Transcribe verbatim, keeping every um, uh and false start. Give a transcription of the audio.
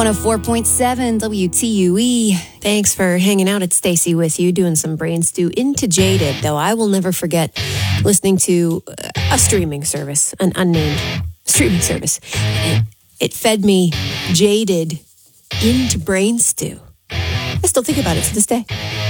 one oh four point seven W T U E. Thanks for hanging out. It's Stacy with you, doing some brain stew into Jaded, though I will never forget listening to a streaming service, an unnamed streaming service. It, it fed me Jaded into brain stew. I still think about it to this day.